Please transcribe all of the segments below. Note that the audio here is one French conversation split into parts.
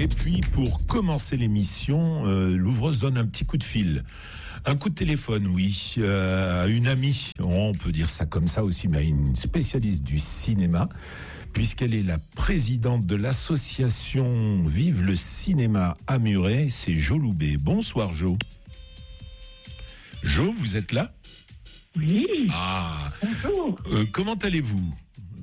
Et puis, pour commencer l'émission, l'ouvreuse donne un petit coup de fil. Un coup de téléphone, oui, à une amie, on peut dire ça comme ça aussi, mais à une spécialiste du cinéma, puisqu'elle est la présidente de l'association Vive le cinéma à Muret, c'est Jo Loubet. Bonsoir Jo. Jo, vous êtes là ? Oui. Ah. Bonjour. Comment allez-vous, Jo ?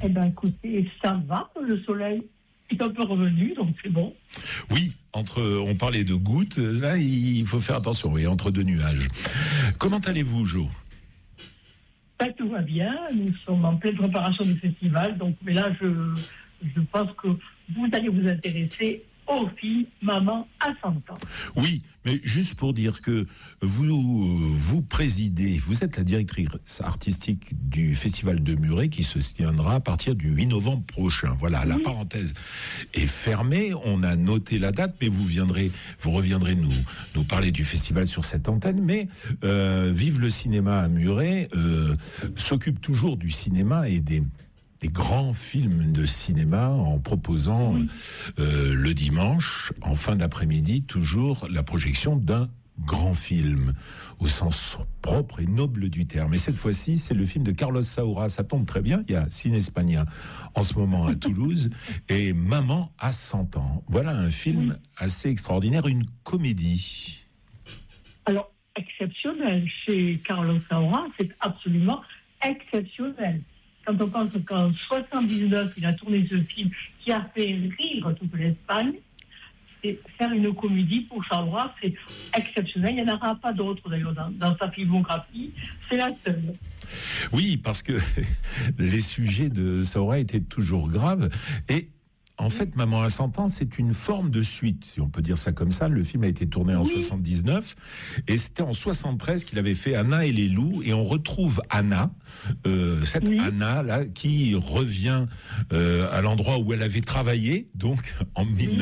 Eh bien, écoutez, ça va, le soleil est un peu revenu, donc c'est bon. Oui, on parlait de gouttes, là, il faut faire attention, oui, entre deux nuages. Comment allez-vous, Jo ? Ben, tout va bien, nous sommes en pleine préparation du festival, donc, mais là, je pense que vous allez vous intéresser au film Maman à 100 ans. Oui, mais juste pour dire que vous présidez, vous êtes la directrice artistique du Festival de Muret qui se tiendra à partir du 8 novembre prochain. Voilà, la parenthèse est fermée, on a noté la date, mais vous reviendrez nous parler du festival sur cette antenne, mais Vive le cinéma à Muret s'occupe toujours du cinéma et des grands films de cinéma en proposant le dimanche, en fin d'après-midi, toujours la projection d'un grand film, au sens propre et noble du terme. Et cette fois-ci, c'est le film de Carlos Saura. Ça tombe très bien, il y a Cine Espagnol en ce moment à Toulouse, et Maman à 100 ans. Voilà un film assez extraordinaire, une comédie. Alors, exceptionnel chez Carlos Saura, c'est absolument exceptionnel. Quand on pense qu'en 79, il a tourné ce film qui a fait rire toute l'Espagne, et faire une comédie pour Saura, c'est exceptionnel. Il n'y en aura pas d'autres d'ailleurs dans sa filmographie. C'est la seule. Oui, parce que les sujets de Saura étaient toujours graves. Et en fait, Maman à 100 ans, c'est une forme de suite, si on peut dire ça comme ça. Le film a été tourné en 79, et c'était en 73 qu'il avait fait Anna et les loups, et on retrouve Anna, cette Anna là, qui revient à l'endroit où elle avait travaillé, donc en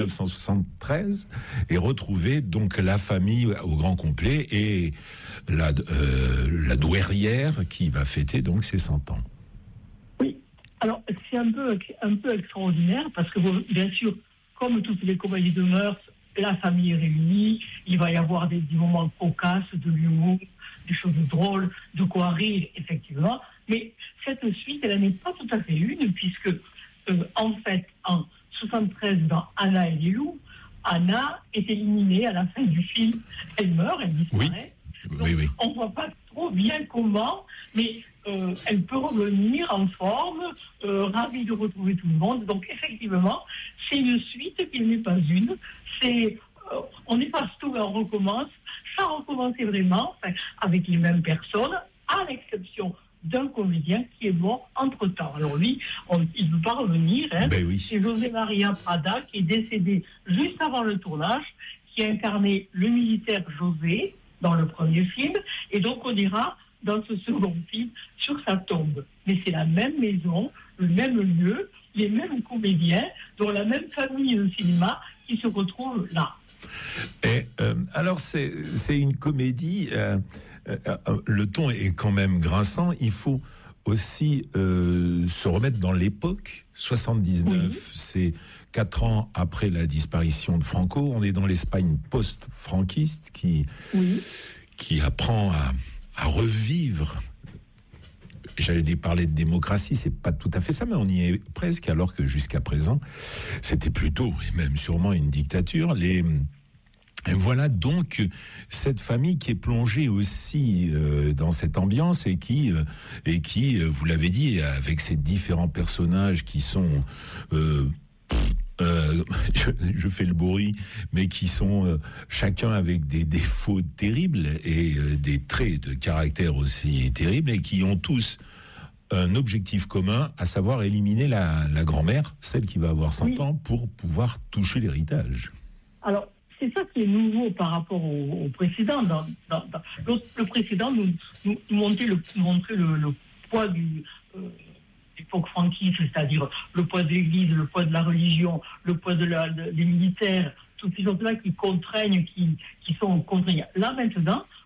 1973, et retrouver donc la famille au grand complet et la douairière qui va fêter donc ses 100 ans. Alors, c'est un peu extraordinaire parce que, bien sûr, comme toutes les comédies de mœurs, la famille est réunie, il va y avoir des moments cocasses, de l'humour, des choses drôles, de quoi rire, effectivement. Mais cette suite, elle n'est pas tout à fait une, puisque, en fait, en 73, dans Anna et les loups, Anna est éliminée à la fin du film. Elle meurt, elle disparaît. Donc, on ne voit pas trop bien comment, mais elle peut revenir en forme, ravie de retrouver tout le monde. Donc effectivement, c'est une suite qui n'est pas une. On efface tout et on recommence. Ça a recommencé vraiment avec les mêmes personnes, à l'exception d'un comédien qui est mort entre-temps. Alors lui, il ne peut pas revenir. C'est José María Prada qui est décédé juste avant le tournage, qui a incarné le militaire José dans le premier film, et donc on ira dans ce second film sur sa tombe. Mais c'est la même maison, le même lieu, les mêmes comédiens, dont la même famille de cinéma qui se retrouve là. Et alors c'est une comédie, le ton est quand même grinçant, il faut aussi se remettre dans l'époque. 79, c'est 4 ans après la disparition de Franco. On est dans l'Espagne post-franquiste qui apprend à revivre. J'allais parler de démocratie, c'est pas tout à fait ça, mais on y est presque, alors que jusqu'à présent, c'était plutôt, et même sûrement, une dictature. Et voilà donc cette famille qui est plongée aussi dans cette ambiance et qui, vous l'avez dit, avec ces différents personnages qui sont, je fais le bruit, mais qui sont chacun avec des défauts terribles et des traits de caractère aussi terribles, et qui ont tous un objectif commun, à savoir éliminer la grand-mère, celle qui va avoir 100 ans, pour pouvoir toucher l'héritage. Alors, c'est ça qui est nouveau par rapport au précédent. Le précédent nous montrait le poids du l'époque franquiste, c'est-à-dire le poids de l'Église, le poids de la religion, le poids des militaires, toutes ces choses-là qui contraignent, qui sont contraignants. Là, maintenant,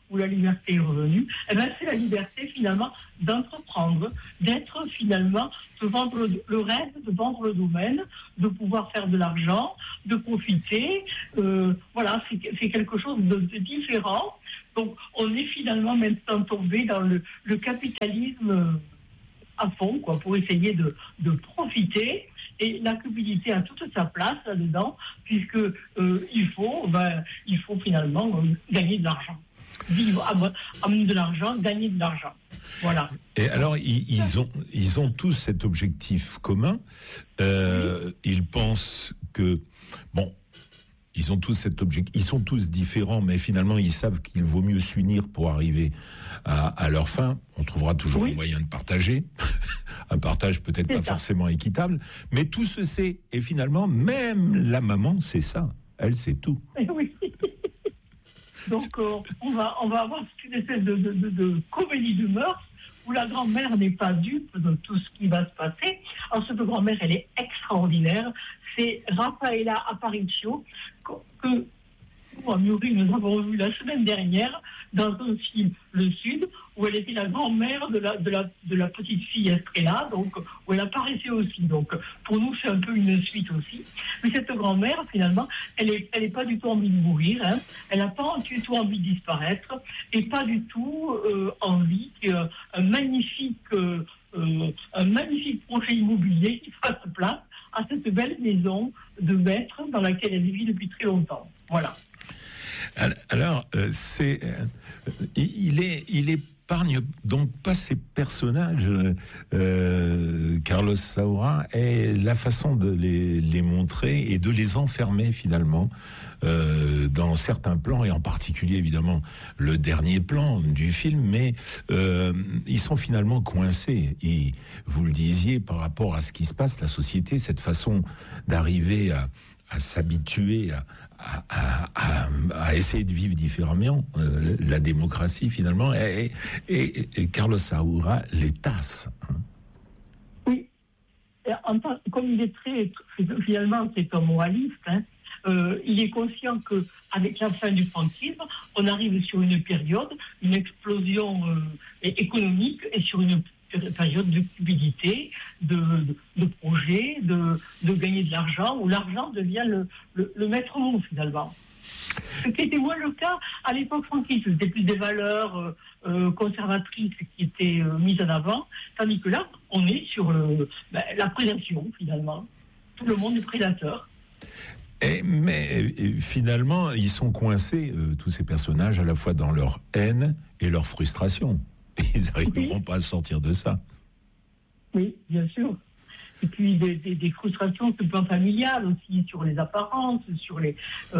où la liberté est revenue, eh ben, c'est la liberté finalement d'entreprendre, d'être finalement, de vendre le rêve, de vendre le domaine, de pouvoir faire de l'argent, de profiter. Voilà, c'est quelque chose de différent. Donc, on est finalement maintenant tombé dans le capitalisme à fond, quoi, pour essayer de profiter. Et la cupidité a toute sa place là-dedans, puisque il faut finalement gagner de l'argent. Vivre, amener de l'argent, gagner de l'argent. Voilà. Et alors, ils ont tous cet objectif commun. Ils pensent que, bon, ils ont tous cet objectif. Ils sont tous différents, mais finalement, ils savent qu'il vaut mieux s'unir pour arriver à leur fin. On trouvera toujours le moyen de partager. Un partage peut-être pas forcément équitable, mais tout se sait. Et finalement, même la maman sait ça. Elle sait tout. Oui. Donc, on va avoir une espèce de comédie de mœurs où la grand-mère n'est pas dupe de tout ce qui va se passer. Alors, cette grand-mère, elle est extraordinaire. C'est Raffaella Aparicio, que nous, à Muri, nous avons vu la semaine dernière dans un film, Le Sud, où elle était la grand-mère de la petite fille Estrella, donc où elle apparaissait aussi. Donc pour nous, c'est un peu une suite aussi. Mais cette grand-mère, finalement, elle est pas du tout envie de mourir, hein. Elle n'a pas du tout envie de disparaître, et pas du tout envie qu'un magnifique projet immobilier qui fasse place à cette belle maison de maître dans laquelle elle vit depuis très longtemps. Voilà. Alors, il épargne donc pas ces personnages, Carlos Saura, et la façon de les montrer et de les enfermer finalement dans certains plans, et en particulier évidemment le dernier plan du film, mais ils sont finalement coincés. Et vous le disiez, par rapport à ce qui se passe, la société, cette façon d'arriver à s'habituer à essayer de vivre différemment, la démocratie finalement, et Carlos Saura les tasse. Oui, comme il est finalement c'est un moraliste, hein, il est conscient qu'avec la fin du franquisme, on arrive sur une période, une explosion économique, et sur une période de cupidité, de projets, de gagner de l'argent, où l'argent devient le maître mot finalement. Ce qui était moins le cas à l'époque franquiste. C'était plus des valeurs conservatrices qui étaient mises en avant, tandis que là, on est sur la prédation finalement. Tout le monde est prédateur. Mais finalement, ils sont coincés, tous ces personnages, à la fois dans leur haine et leur frustration. Ils n'arriveront pas à sortir de ça. Oui, bien sûr. Et puis des frustrations sur le plan familial aussi, sur les apparences, sur les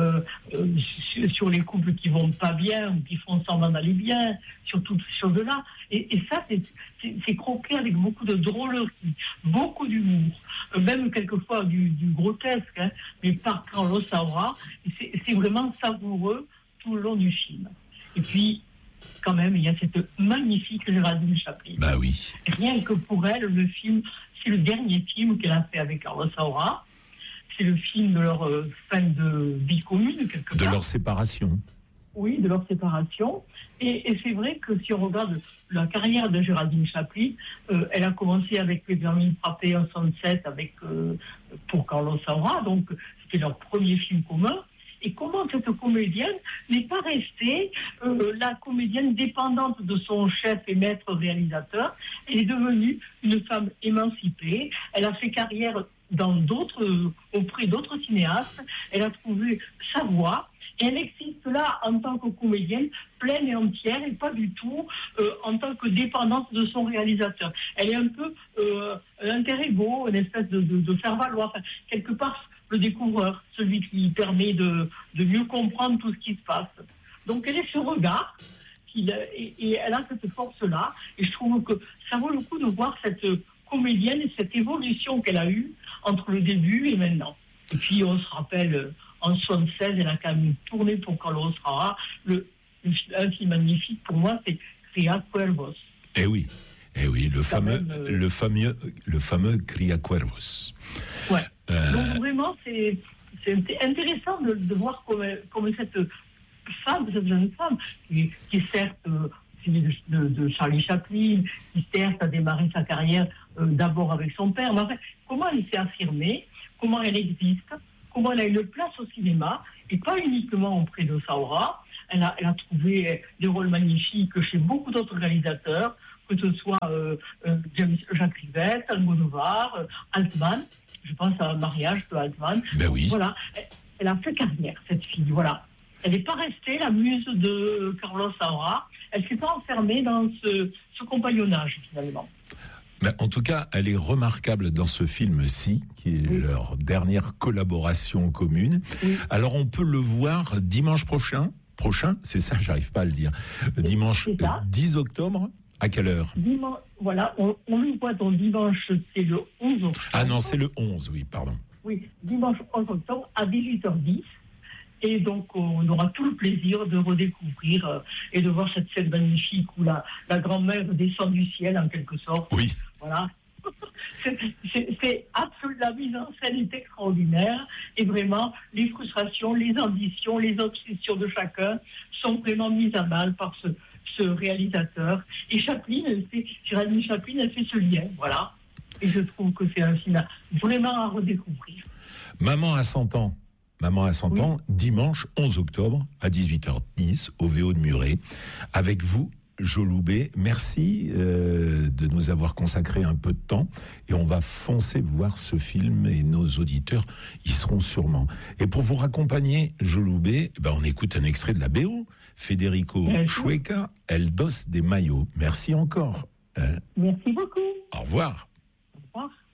couples qui vont pas bien ou qui font semblant d'aller bien, sur toutes ces choses-là. Et ça, c'est croqué avec beaucoup de drôlerie, beaucoup d'humour, même quelquefois du grotesque, hein, mais par Carlos Saura, c'est vraiment savoureux tout le long du film. Et puis, quand même, il y a cette magnifique Géraldine Chaplin. Bah oui. Rien que pour elle, le film, c'est le dernier film qu'elle a fait avec Carlos Saura. C'est le film de leur fin de vie commune, quelque part. De leur séparation. Oui, de leur séparation. Et c'est vrai que si on regarde la carrière de Géraldine Chaplin, elle a commencé avec Les Permis de frapper en 1967 pour Carlos Saura, donc c'était leur premier film commun. Et comment cette comédienne n'est pas restée la comédienne dépendante de son chef et maître réalisateur. Elle est devenue une femme émancipée. Elle a fait carrière auprès d'autres cinéastes. Elle a trouvé sa voie. Et elle existe là en tant que comédienne pleine et entière, et pas du tout en tant que dépendante de son réalisateur. Elle est un peu un alter ego, une espèce de faire valoir. Enfin, quelque part, le découvreur, celui qui permet de mieux comprendre tout ce qui se passe. Donc elle est ce regard, et elle a cette force-là, et je trouve que ça vaut le coup de voir cette comédienne et cette évolution qu'elle a eue entre le début et maintenant. Et puis on se rappelle, en 1976, elle a quand même tourné pour Carlos Saura, un film magnifique pour moi, c'est Cria Cuervos. Eh oui, le fameux Cria Cuervos. Ouais. Donc vraiment, c'est intéressant de voir comment cette femme, cette jeune femme, qui est certes fille de Charlie Chaplin, qui certes a démarré sa carrière d'abord avec son père, mais enfin, comment elle s'est affirmée, comment elle existe, comment elle a une place au cinéma, et pas uniquement auprès de Saoura. Elle a trouvé des rôles magnifiques chez beaucoup d'autres réalisateurs, que ce soit Jacques Rivette, Almodovar, Altman. Je pense à un mariage de Altman. Ben oui. Voilà, elle a fait carrière, cette fille. Voilà. Elle n'est pas restée la muse de Carlos Saura. Elle ne s'est pas enfermée dans ce compagnonnage, finalement. Mais en tout cas, elle est remarquable dans ce film-ci, qui est leur dernière collaboration commune. Oui. Alors, on peut le voir dimanche prochain, c'est ça, j'arrive pas à le dire. Dimanche 10 octobre, à quelle heure ? Dimanche, voilà, on le voit donc dimanche, c'est le 11 octobre. Ah non, c'est le 11, oui, pardon. Oui, dimanche 11 octobre à 18h10. Et donc, on aura tout le plaisir de redécouvrir et de voir cette scène magnifique où la grand-mère descend du ciel, en quelque sorte. Oui. Voilà. C'est absolument, la mise en scène est extraordinaire. Et vraiment, les frustrations, les ambitions, les obsessions de chacun sont vraiment mises à mal par ce réalisateur. Et Géraldine Chaplin, elle fait ce lien, voilà. Et je trouve que c'est un film vraiment à redécouvrir. Maman à 100 ans. Maman à 100 ans, dimanche 11 octobre à 18h10 au VO de Muret. Avec vous, Jo Loubet, merci de nous avoir consacré un peu de temps. Et on va foncer voir ce film et nos auditeurs y seront sûrement. Et pour vous raccompagner, Jo Loubet, on écoute un extrait de la BO. Federico Chueca, El Dos de Mayo. Merci encore. Merci beaucoup. Au revoir. Au revoir.